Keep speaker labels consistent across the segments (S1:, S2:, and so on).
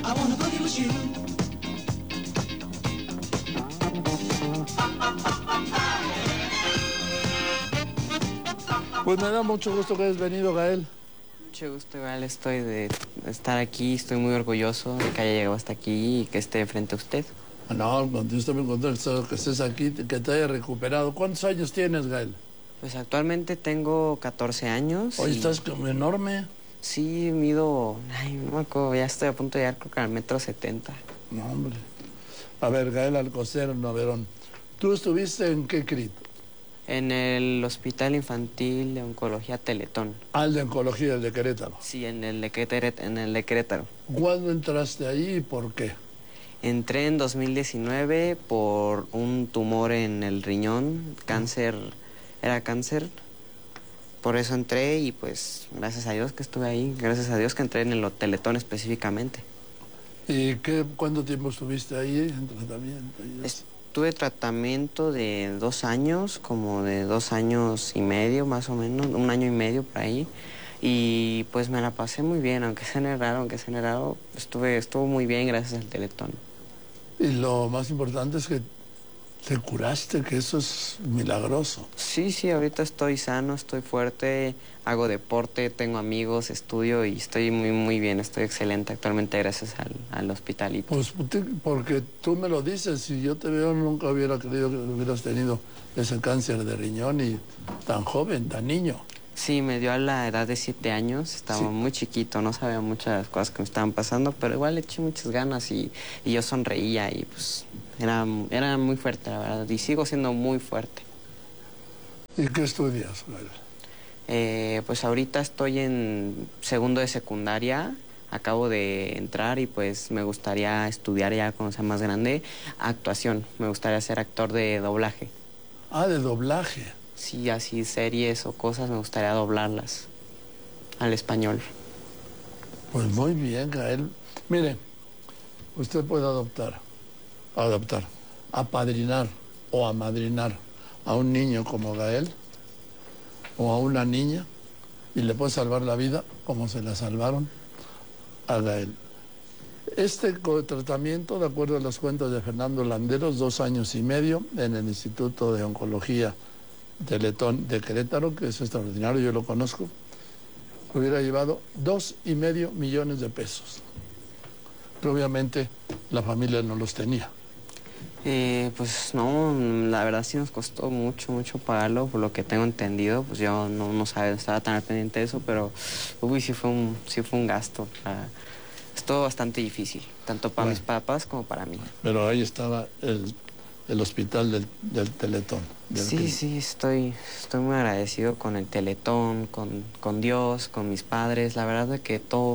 S1: I wanna boogie with you.
S2: Pues me da mucho gusto que hayas venido, Gael.
S3: Mucho gusto, igual estoy de estar aquí, estoy muy orgulloso de que haya llegado hasta aquí y que esté frente a usted.
S2: No, yo estoy muy contento que estés aquí, que te hayas recuperado. ¿Cuántos años tienes, Gael?
S3: Pues actualmente tengo 14 años.
S2: Hoy estás como enorme.
S3: Sí, mido, ay, no me acuerdo, ya estoy a punto de llegar creo que al 1,70 m.
S2: No, hombre. A ver, Gael Alcocer Noverón, ¿tú estuviste en qué CRIT?
S3: En el Hospital Infantil de Oncología Teletón.
S2: Ah, el de Oncología, el de Querétaro.
S3: Sí, en el de Querétaro.
S2: ¿Cuándo entraste ahí y por qué?
S3: Entré en 2019 por un tumor en el riñón, cáncer, era cáncer. Por eso entré y pues gracias a Dios que estuve ahí, gracias a Dios que entré en el Teletón específicamente.
S2: ¿Y cuánto tiempo estuviste ahí en tratamiento?
S3: Tuve tratamiento de 2 años, como de 2 años y medio más o menos, 1 año y medio por ahí. Y pues me la pasé muy bien, aunque sea raro, estuvo muy bien gracias al Teletón.
S2: Y lo más importante es que te curaste, que eso es milagroso.
S3: Sí, ahorita estoy sano, estoy fuerte, hago deporte, tengo amigos, estudio y estoy muy bien, estoy excelente actualmente gracias al hospital.
S2: Pues porque tú me lo dices, si yo te veo nunca hubiera creído que hubieras tenido ese cáncer de riñón y tan joven, tan niño.
S3: Sí, me dio a la edad de 7 años, estaba muy chiquito, no sabía muchas cosas que me estaban pasando, pero igual le eché muchas ganas y yo sonreía y pues era muy fuerte, la verdad, y sigo siendo muy fuerte.
S2: ¿Y qué estudias?
S3: Pues ahorita estoy en segundo de secundaria, acabo de entrar y pues me gustaría estudiar ya cuando sea más grande actuación, me gustaría ser actor de doblaje.
S2: Ah, de doblaje.
S3: Sí, así series o cosas me gustaría doblarlas al español.
S2: Pues muy bien, Gael. Mire, usted puede apadrinar o amadrinar a un niño como Gael o a una niña y le puede salvar la vida como se la salvaron a Gael. Este tratamiento, de acuerdo a los cuentos de Fernando Landeros, 2 años y medio en el Instituto de Oncología Teletón de Querétaro, que es extraordinario, yo lo conozco, hubiera llevado 2,5 millones de pesos. Pero obviamente la familia no los tenía.
S3: Pues no, la verdad sí nos costó mucho pagarlo, por lo que tengo entendido, pues yo no sabía, estaba tan al pendiente de eso, pero uy, sí fue un gasto. Estuvo bastante difícil, tanto para mis papás como para mí.
S2: Pero ahí estaba el hospital del Teletón.
S3: Sí, estoy muy agradecido con el Teletón, con Dios, con mis padres. La verdad es que todo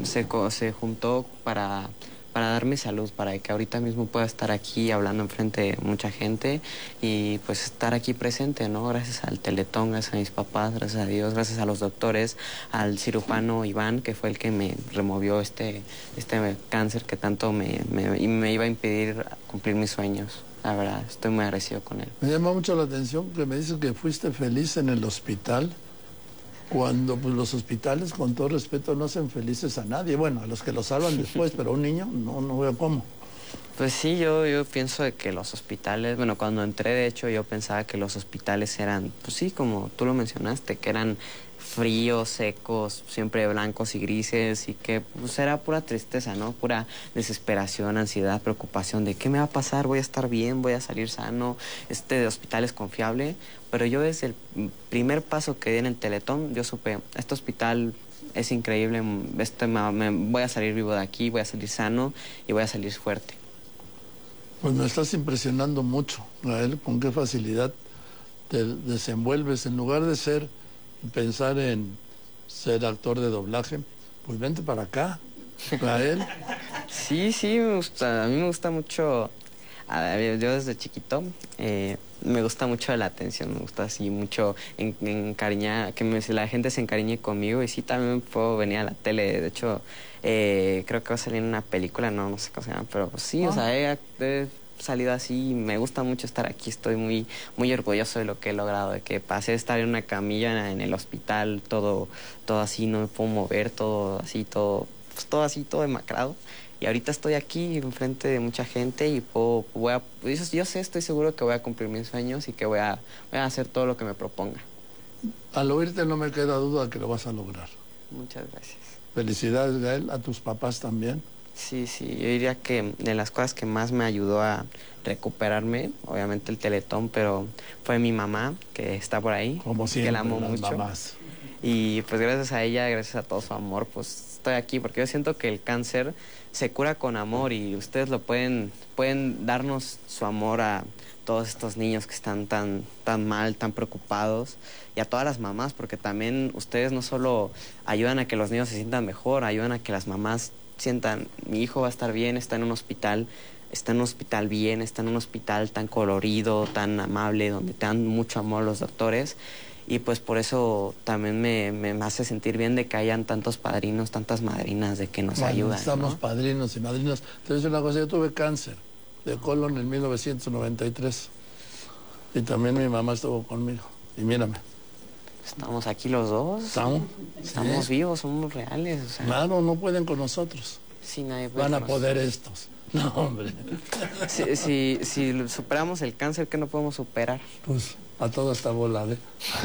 S3: se juntó para darme salud, para que ahorita mismo pueda estar aquí hablando enfrente de mucha gente y pues estar aquí presente, ¿no? Gracias al Teletón, gracias a mis papás, gracias a Dios, gracias a los doctores, al cirujano Iván, que fue el que me removió este cáncer que tanto me iba a impedir cumplir mis sueños. La verdad, estoy muy agradecido con él.
S2: Me llama mucho la atención que me dices que fuiste feliz en el hospital, cuando pues, los hospitales, con todo respeto, no hacen felices a nadie. Bueno, a los que lo salvan después, pero a un niño no veo cómo.
S3: Pues sí, yo pienso de que los hospitales, bueno, cuando entré, de hecho, yo pensaba que los hospitales eran, pues sí, como tú lo mencionaste, que eran fríos, secos, siempre blancos y grises, y que pues era pura tristeza, ¿no? Pura desesperación, ansiedad, preocupación de qué me va a pasar, voy a estar bien, voy a salir sano, este hospital es confiable. Pero yo desde el primer paso que di en el Teletón, yo supe, este hospital es increíble, voy a salir vivo de aquí, voy a salir sano y voy a salir fuerte.
S2: Pues me estás impresionando mucho, Gael, con qué facilidad te desenvuelves. En lugar de pensar en ser actor de doblaje, pues vente para acá, Gael.
S3: Sí, me gusta, a mí me gusta mucho, yo desde chiquito me gusta mucho la atención, me gusta así mucho encariñar, la gente se encariñe conmigo y sí, también puedo venir a la tele, de hecho, creo que va a salir en una película, no sé cómo se llama, pero pues, sí, o sea, he salido así, me gusta mucho estar aquí, estoy muy orgulloso de lo que he logrado, de que pasé de estar en una camilla en el hospital, todo así, no me puedo mover, todo así, todo demacrado, Y ahorita estoy aquí enfrente de mucha gente y yo sé, estoy seguro que voy a cumplir mis sueños y que voy a hacer todo lo que me proponga.
S2: Al oírte no me queda duda que lo vas a lograr.
S3: Muchas gracias.
S2: Felicidades, Gael, a tus papás también.
S3: Sí, yo diría que de las cosas que más me ayudó a recuperarme, obviamente el Teletón, pero fue mi mamá, que está por ahí.
S2: Como siempre,
S3: que la amo
S2: las
S3: mucho.
S2: mamás.
S3: Y pues gracias a ella, gracias a todo su amor, pues estoy aquí, porque yo siento que el cáncer se cura con amor y ustedes lo pueden darnos su amor a todos estos niños que están tan mal, tan preocupados, y a todas las mamás, porque también ustedes no solo ayudan a que los niños se sientan mejor, ayudan a que las mamás sientan, mi hijo va a estar bien, está en un hospital bien, está en un hospital tan colorido, tan amable, donde te dan mucho amor los doctores. Y pues por eso también me hace sentir bien de que hayan tantos padrinos, tantas madrinas de que nos ayudan.
S2: Estamos,
S3: ¿no?
S2: padrinos y madrinas. Te voy a decir una cosa, yo tuve cáncer de colon en 1993 y también mi mamá estuvo conmigo. Y mírame.
S3: Estamos aquí los dos. Estamos vivos, somos reales. O sea,
S2: claro, no pueden con nosotros.
S3: Sí, nadie puede
S2: van a
S3: con
S2: poder estos. No, hombre.
S3: Si superamos el cáncer, ¿qué no podemos superar?
S2: Pues a toda esta bola, ¿eh?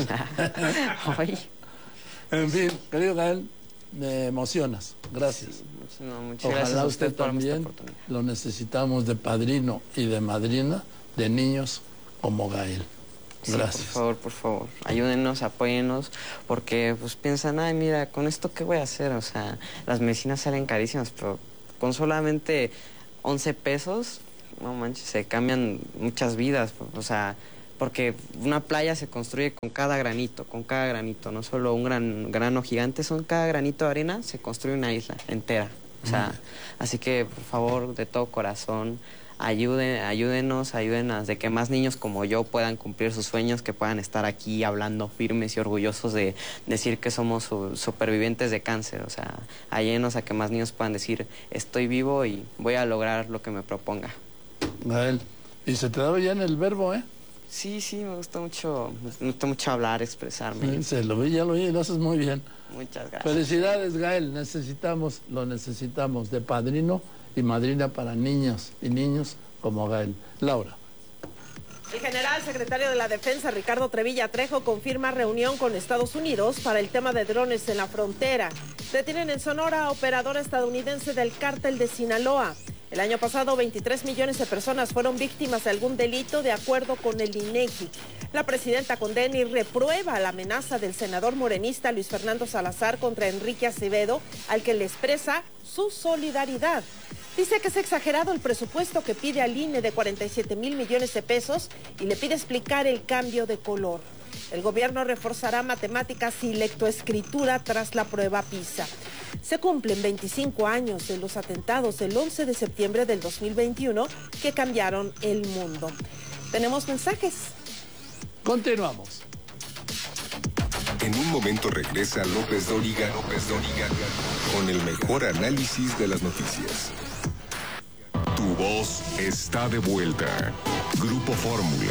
S3: Ay.
S2: En fin, querido Gael, me emocionas. Gracias.
S3: Muchas
S2: Ojalá
S3: gracias a
S2: usted también lo necesitamos de padrino y de madrina de niños como Gael. Gracias.
S3: Sí, por favor, ayúdenos, apóyennos, porque pues piensan, ay, mira, ¿con esto qué voy a hacer? O sea, las medicinas salen carísimas, pero con solamente 11 pesos, no manches, se cambian muchas vidas, o sea, porque una playa se construye con cada granito, no solo un grano gigante, son cada granito de arena, se construye una isla entera. O sea, así que, por favor, de todo corazón, ayúdenos de que más niños como yo puedan cumplir sus sueños, que puedan estar aquí hablando firmes y orgullosos de decir que somos supervivientes de cáncer. O sea, ayúdenos a que más niños puedan decir, estoy vivo y voy a lograr lo que me proponga.
S2: Gael, y se te da bien el verbo, ¿eh?
S3: Sí, me gusta mucho hablar, expresarme.
S2: Sí, se lo vi, ya lo vi, lo haces muy bien.
S3: Muchas gracias.
S2: Felicidades, Gael, lo necesitamos de padrino y madrina para niñas y niños como Gael. Laura.
S1: El general secretario de la Defensa, Ricardo Trevilla Trejo, confirma reunión con Estados Unidos para el tema de drones en la frontera. Detienen en Sonora a operador estadounidense del cártel de Sinaloa. El año pasado, 23 millones de personas fueron víctimas de algún delito, de acuerdo con el INEGI. La presidenta condena y reprueba la amenaza del senador morenista Luis Fernando Salazar contra Enrique Acevedo, al que le expresa su solidaridad. Dice que es exagerado el presupuesto que pide al INE de 47,000 millones de pesos y le pide explicar el cambio de color. El gobierno reforzará matemáticas y lectoescritura tras la prueba PISA. Se cumplen 25 años de los atentados del 11 de septiembre del 2021 que cambiaron el mundo. ¿Tenemos mensajes?
S2: Continuamos.
S4: En un momento regresa López Dóriga con el mejor análisis de las noticias. Tu voz está de vuelta. Grupo Fórmula.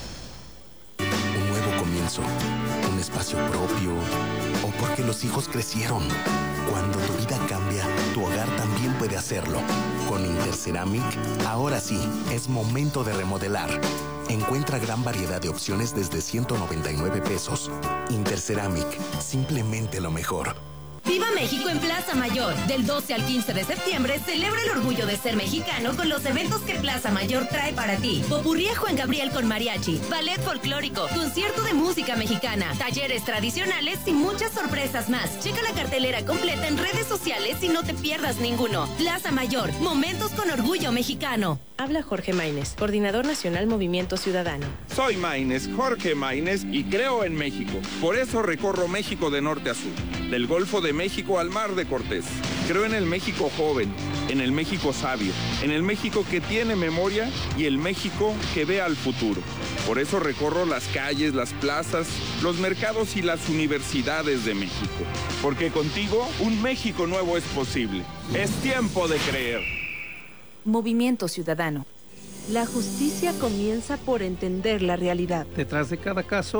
S5: Un nuevo comienzo, un espacio propio, o porque los hijos crecieron. Cuando tu vida cambia, tu hogar también puede hacerlo. Con Interceramic, ahora sí, es momento de remodelar. Encuentra gran variedad de opciones desde 199 pesos. Interceramic, simplemente lo mejor.
S6: ¡Viva México en Plaza Mayor! Del 12 al 15 de septiembre, celebra el orgullo de ser mexicano con los eventos que Plaza Mayor trae para ti. Popurrí a Juan Gabriel con mariachi, ballet folclórico, concierto de música mexicana, talleres tradicionales y muchas sorpresas más. Checa la cartelera completa en redes sociales y no te pierdas ninguno. Plaza Mayor, momentos con orgullo mexicano.
S7: Habla Jorge Maínez, coordinador nacional Movimiento Ciudadano.
S8: Soy Maínez, Jorge Maínez, y creo en México. Por eso recorro México de norte a sur, del Golfo de México al Mar de Cortés. Creo en el México joven, en el México sabio, en el México que tiene memoria y el México que ve al futuro. Por eso recorro las calles, las plazas, los mercados y las universidades de México. Porque contigo un México nuevo es posible. Es tiempo de creer.
S9: Movimiento Ciudadano. La justicia comienza por entender la realidad.
S10: Detrás de cada caso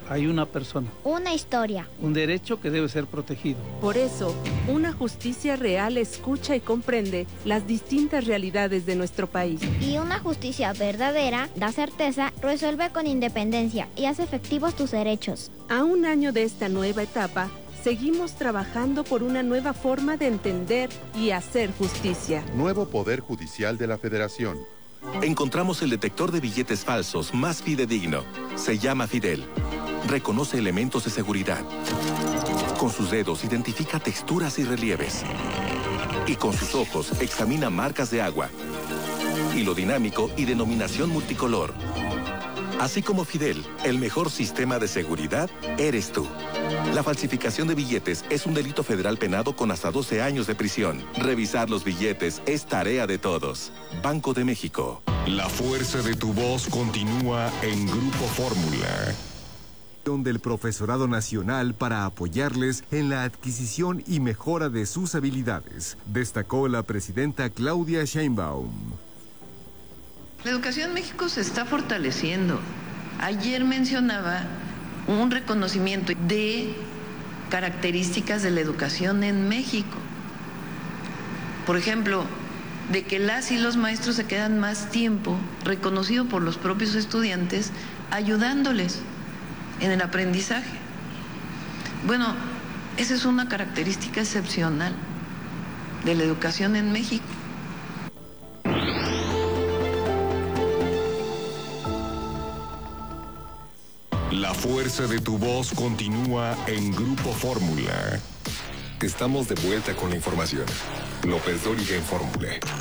S10: Hay una persona.
S11: Una historia.
S10: Un derecho que debe ser protegido.
S12: Por eso, una justicia real escucha y comprende las distintas realidades de nuestro país.
S11: Y una justicia verdadera da certeza, resuelve con independencia y hace efectivos tus derechos.
S12: A un año de esta nueva etapa, seguimos trabajando por una nueva forma de entender y hacer justicia.
S13: Nuevo Poder Judicial de la Federación.
S5: Encontramos el detector de billetes falsos más fidedigno. Se llama Fidel. Reconoce elementos de seguridad. Con sus dedos identifica texturas y relieves. Y con sus ojos examina marcas de agua, hilo dinámico y denominación multicolor. Así como Fidel, el mejor sistema de seguridad eres tú. La falsificación de billetes es un delito federal penado con hasta 12 años de prisión. Revisar los billetes es tarea de todos. Banco de México.
S4: La fuerza de tu voz continúa en Grupo Fórmula.
S14: Del Profesorado Nacional para apoyarles en la adquisición y mejora de sus habilidades, destacó la presidenta Claudia Sheinbaum.
S15: La educación en México se está fortaleciendo. Ayer mencionaba un reconocimiento de características de la educación en México. Por ejemplo, de que las y los maestros se quedan más tiempo, reconocido por los propios estudiantes, ayudándoles en el aprendizaje. Bueno, esa es una característica excepcional de la educación en México.
S4: La fuerza de tu voz continúa en Grupo Fórmula.
S13: Estamos de vuelta con la información. López Dóriga en Fórmula.